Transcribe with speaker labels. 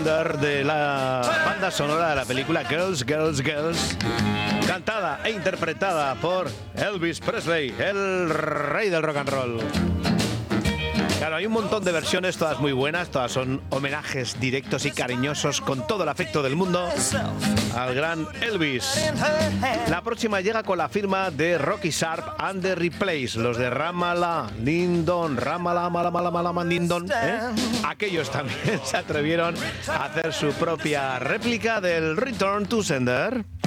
Speaker 1: de la banda sonora de la película Girls, Girls, Girls, cantada e interpretada por Elvis Presley, el rey del rock and roll. Claro, hay un montón de versiones, todas muy buenas, todas son homenajes directos y cariñosos con todo el afecto del mundo al gran Elvis. La próxima llega con la firma de Rocky Sharp and the Replays, los de Ramallah, Lindon, Ramallah, Malamallah, Lindon, Aquellos también se atrevieron a hacer su propia réplica del Return to Sender.